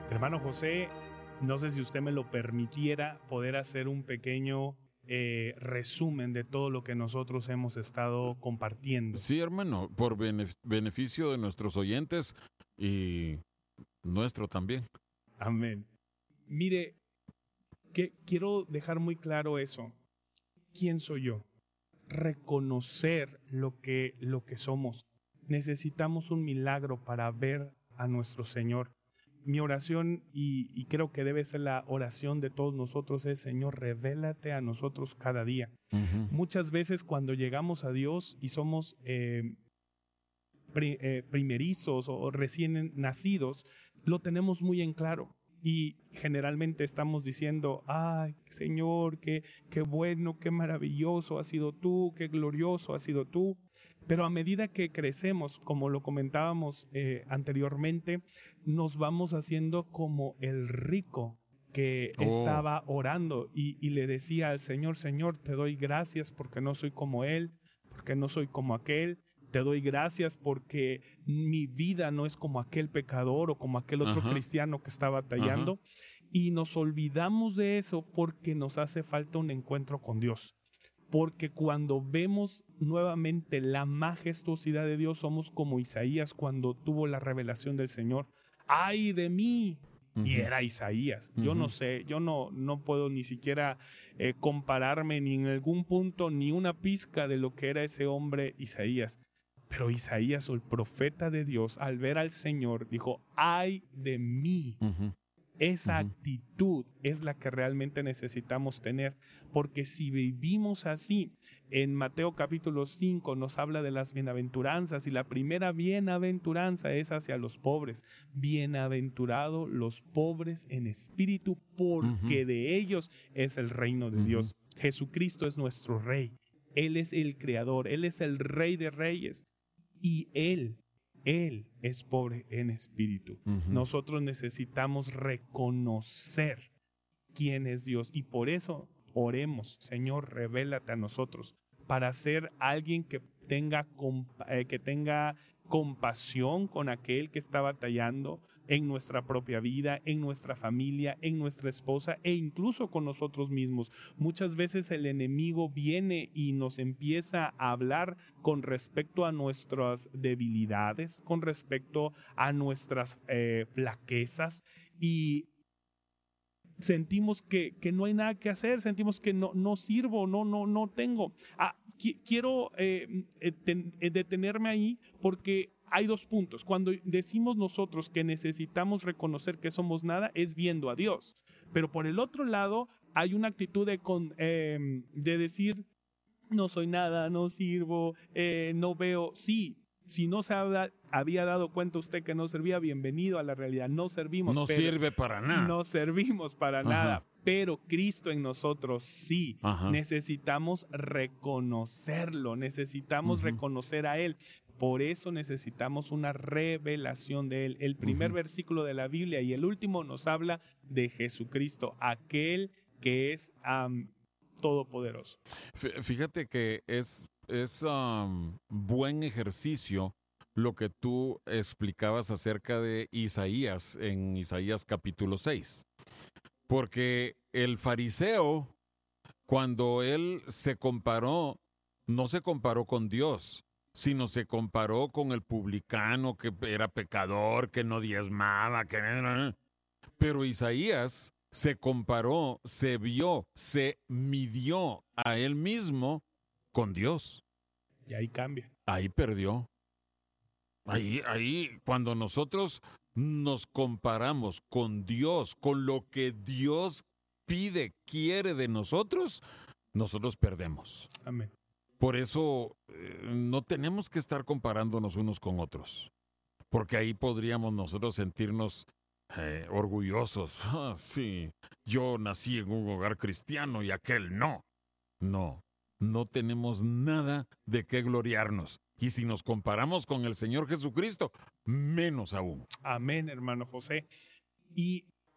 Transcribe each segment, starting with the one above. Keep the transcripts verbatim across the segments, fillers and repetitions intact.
Hermano José, no sé si usted me lo permitiera poder hacer un pequeño eh, resumen de todo lo que nosotros hemos estado compartiendo. Sí, hermano, por benef- beneficio de nuestros oyentes y nuestro también. Amén. Mire, que quiero dejar muy claro eso. ¿Quién soy yo? Reconocer lo que, lo que somos. Necesitamos un milagro para ver a nuestro Señor. Mi oración, y, y creo que debe ser la oración de todos nosotros, es: Señor, revélate a nosotros cada día. Ujú. Muchas veces cuando llegamos a Dios y somos eh, pri- eh, primerizos o recién nacidos, lo tenemos muy en claro. Y generalmente estamos diciendo: ay, Señor, qué, qué bueno, qué maravilloso has sido tú, qué glorioso has sido tú. Pero a medida que crecemos, como lo comentábamos eh, anteriormente, nos vamos haciendo como el rico que Oh. estaba orando y, y le decía al Señor: Señor, te doy gracias porque no soy como él, porque no soy como aquel. Te doy gracias porque mi vida no es como aquel pecador o como aquel otro Ajá. cristiano que está batallando. Y nos olvidamos de eso porque nos hace falta un encuentro con Dios. Porque cuando vemos nuevamente la majestuosidad de Dios, somos como Isaías cuando tuvo la revelación del Señor. ¡Ay de mí! Y Ujú. era Isaías. Yo Ujú. no sé, yo no, no puedo ni siquiera eh, compararme ni en algún punto, ni una pizca de lo que era ese hombre Isaías. Pero Isaías, el profeta de Dios, al ver al Señor, dijo: ¡ay de mí! Ujú. Esa Ujú. actitud es la que realmente necesitamos tener, porque si vivimos así, en Mateo capítulo cinco nos habla de las bienaventuranzas, y la primera bienaventuranza es hacia los pobres. Bienaventurados los pobres en espíritu, porque Ujú. de ellos es el reino de Ujú. Dios. Jesucristo es nuestro Rey. Él es el Creador, Él es el Rey de Reyes. Y Él, Él es pobre en espíritu. Ujú. Nosotros necesitamos reconocer quién es Dios. Y por eso oremos: Señor, revélate a nosotros, para ser alguien que tenga, compa- eh, que tenga compasión con aquel que está batallando en nuestra propia vida, en nuestra familia, en nuestra esposa e incluso con nosotros mismos. Muchas veces el enemigo viene y nos empieza a hablar con respecto a nuestras debilidades, con respecto a nuestras eh, flaquezas, y sentimos que, que no hay nada que hacer, sentimos que no, no sirvo, no, no, no tengo. Ah, qui- quiero eh, eh, ten- eh, detenerme ahí porque hay dos puntos. Cuando decimos nosotros que necesitamos reconocer que somos nada, es viendo a Dios. Pero por el otro lado, hay una actitud de, con, eh, de decir: no soy nada, no sirvo, eh, no veo. Sí, si no se habla, había dado cuenta usted que no servía, bienvenido a la realidad. No servimos, No pero sirve para nada. no servimos para Ajá. nada. Pero Cristo en nosotros sí. Ajá. Necesitamos reconocerlo, necesitamos Ujú. reconocer a Él. Por eso necesitamos una revelación de Él. El primer Ujú. versículo de la Biblia y el último nos habla de Jesucristo, aquel que es am, todopoderoso. Fí- Fíjate que es, es um, buen ejercicio lo que tú explicabas acerca de Isaías en Isaías capítulo seis. Porque el fariseo, cuando él se comparó, no se comparó con Dios, sino se comparó con el publicano que era pecador, que no diezmaba, que... Pero Isaías se comparó, se vio, se midió a él mismo con Dios. Y ahí cambia. Ahí perdió. Ahí, ahí, cuando nosotros nos comparamos con Dios, con lo que Dios pide, quiere de nosotros, nosotros perdemos. Amén. Por eso eh, no tenemos que estar comparándonos unos con otros, porque ahí podríamos nosotros sentirnos eh, orgullosos. Ah, sí, yo nací en un hogar cristiano y aquel no. No, no tenemos nada de qué gloriarnos. Y si nos comparamos con el Señor Jesucristo, menos aún. Amén, hermano José. Y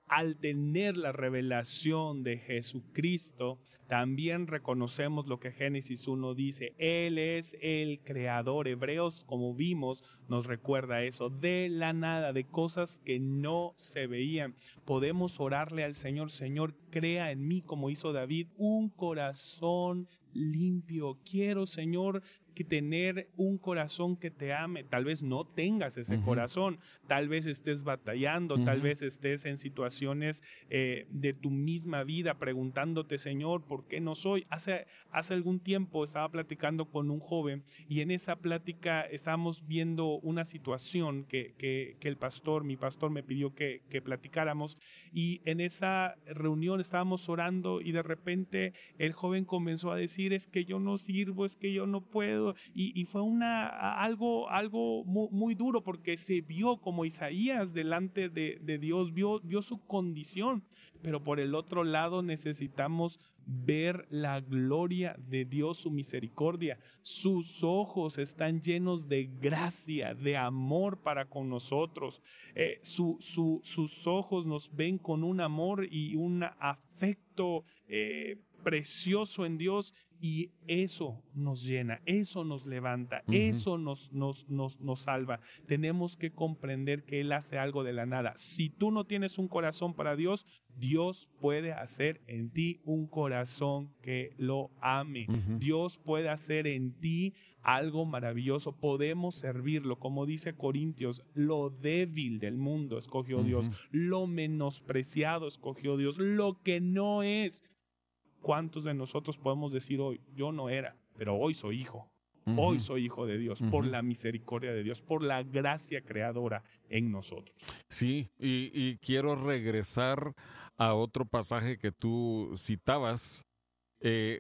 al tener la revelación de Jesucristo, también reconocemos lo que Génesis uno dice. Él es el creador. Hebreos, como vimos, nos recuerda eso. De la nada, de cosas que no se veían. Podemos orarle al Señor. Señor, crea en mí, como hizo David, un corazón limpio. Quiero, Señor, que tener un corazón que te ame. Tal vez no tengas ese uh-huh. corazón, tal vez estés batallando, uh-huh. tal vez estés en situaciones eh, de tu misma vida preguntándote, Señor, ¿por qué no soy? Hace, hace algún tiempo estaba platicando con un joven y en esa plática estábamos viendo una situación que, que, que el pastor, mi pastor me pidió que, que platicáramos, y en esa reunión estábamos orando y de repente el joven comenzó a decir, es que yo no sirvo, es que yo no puedo. Y, y fue una, algo, algo muy, muy duro porque se vio como Isaías delante de, de Dios, vio, vio su condición, pero por el otro lado necesitamos ver la gloria de Dios, su misericordia. Sus ojos están llenos de gracia, de amor para con nosotros. Eh, su, su, sus ojos nos ven con un amor y un afecto eh, precioso en Dios, y eso nos llena, eso nos levanta, uh-huh. eso nos, nos, nos, nos salva. Tenemos que comprender que Él hace algo de la nada. Si tú no tienes un corazón para Dios, Dios puede hacer en ti un corazón que lo ame. Uh-huh. Dios puede hacer en ti algo maravilloso. Podemos servirlo, como dice Corintios, lo débil del mundo escogió uh-huh. Dios, lo menospreciado escogió Dios, lo que no es. ¿Cuántos de nosotros podemos decir hoy, yo no era, pero hoy soy hijo? Uh-huh. Hoy soy hijo de Dios, uh-huh. por la misericordia de Dios, por la gracia creadora en nosotros. Sí, y, y quiero regresar a otro pasaje que tú citabas, eh,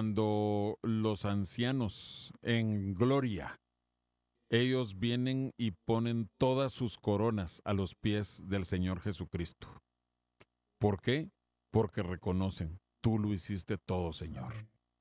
cuando los ancianos en gloria, ellos vienen y ponen todas sus coronas a los pies del Señor Jesucristo. ¿Por qué? Porque reconocen. Tú lo hiciste todo, Señor.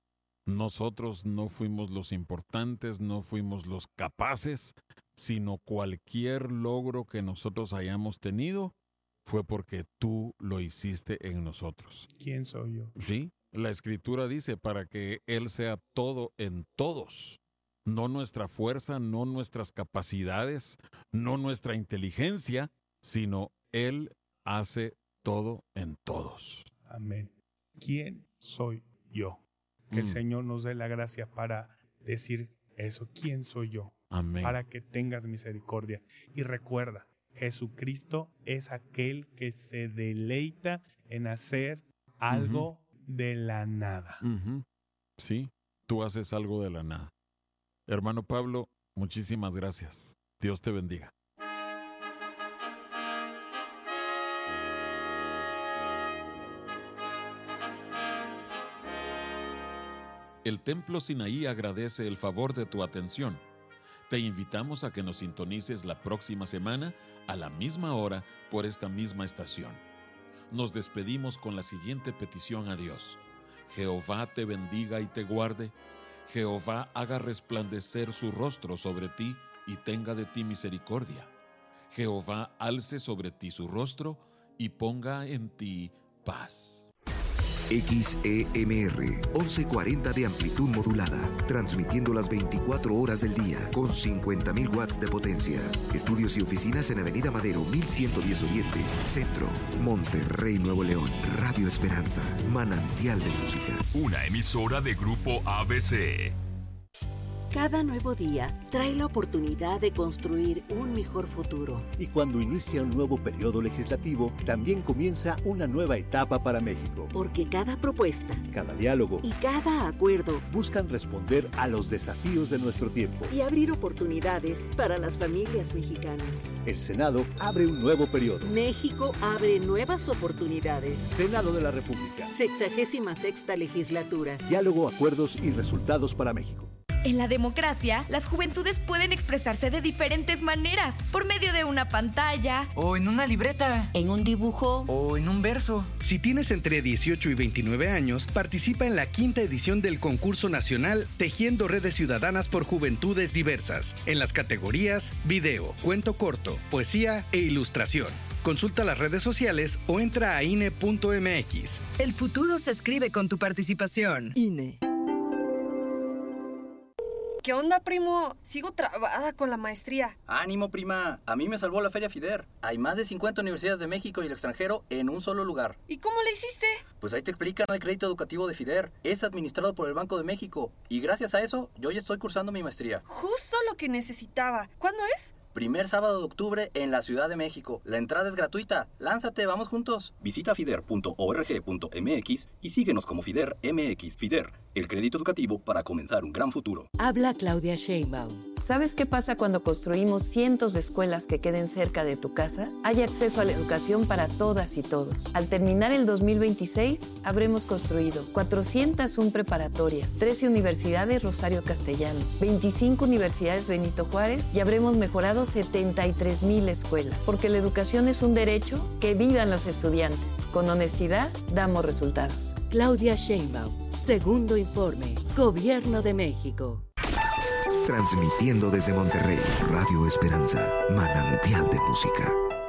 Nosotros no fuimos los importantes, no fuimos los capaces, sino cualquier logro que nosotros hayamos tenido fue porque tú lo hiciste en nosotros. ¿Quién soy yo? Sí, la Escritura dice para que Él sea todo en todos. No nuestra fuerza, no nuestras capacidades, no nuestra inteligencia, sino Él hace todo en todos. Amén. ¿Quién soy yo? Que mm. el Señor nos dé la gracia para decir eso. ¿Quién soy yo? Amén. Para que tengas misericordia. Y recuerda, Jesucristo es aquel que se deleita en hacer algo uh-huh. de la nada. Uh-huh. Sí, tú haces algo de la nada. Hermano Pablo, muchísimas gracias. Dios te bendiga. El Templo Sinaí agradece el favor de tu atención. Te invitamos a que nos sintonices la próxima semana a la misma hora por esta misma estación. Nos despedimos con la siguiente petición a Dios. Jehová te bendiga y te guarde. Jehová haga resplandecer su rostro sobre ti y tenga de ti misericordia. Jehová alce sobre ti su rostro y ponga en ti paz. X E M R, once cuarenta de amplitud modulada, transmitiendo las veinticuatro horas del día, con cincuenta mil watts de potencia. Estudios y oficinas en Avenida Madero, mil ciento diez Oriente, Centro, Monterrey, Nuevo León. Radio Esperanza, manantial de música. Una emisora de Grupo A B C. Cada nuevo día trae la oportunidad de construir un mejor futuro. Y cuando inicia un nuevo periodo legislativo, también comienza una nueva etapa para México. Porque cada propuesta, cada diálogo y cada acuerdo buscan responder a los desafíos de nuestro tiempo y abrir oportunidades para las familias mexicanas. El Senado abre un nuevo periodo. México abre nuevas oportunidades. Senado de la República. Sexagésima sexta legislatura. Diálogo, acuerdos y resultados para México. En la democracia, las juventudes pueden expresarse de diferentes maneras, por medio de una pantalla, o en una libreta, en un dibujo, o en un verso. Si tienes entre dieciocho y veintinueve años, participa en la quinta edición del concurso nacional Tejiendo Redes Ciudadanas por Juventudes Diversas, en las categorías video, cuento corto, poesía e ilustración. Consulta las redes sociales o entra a I N E punto M X. El futuro se escribe con tu participación. I N E. ¿Qué onda, primo? Sigo trabada con la maestría. Ánimo, prima. A mí me salvó la Feria FIDER. Hay más de cincuenta universidades de México y el extranjero en un solo lugar. ¿Y cómo le hiciste? Pues ahí te explican el crédito educativo de FIDER. Es administrado por el Banco de México. Y gracias a eso, yo ya estoy cursando mi maestría. Justo lo que necesitaba. ¿Cuándo es? Primer sábado de octubre en la Ciudad de México. La entrada es gratuita. Lánzate, vamos juntos. Visita fider punto org punto m x y síguenos como FIDER M X. FIDER, el crédito educativo para comenzar un gran futuro. Habla Claudia Sheinbaum. ¿Sabes qué pasa cuando construimos cientos de escuelas que queden cerca de tu casa? Hay acceso a la educación para todas y todos. Al terminar el dos mil veintiséis, habremos construido cuatrocientas una preparatorias, trece universidades Rosario Castellanos, veinticinco universidades Benito Juárez y habremos mejorado setenta y tres mil escuelas. Porque la educación es un derecho, que vivan los estudiantes. Con honestidad, damos resultados. Claudia Sheinbaum. Segundo informe. Gobierno de México. Transmitiendo desde Monterrey, Radio Esperanza, manantial de música.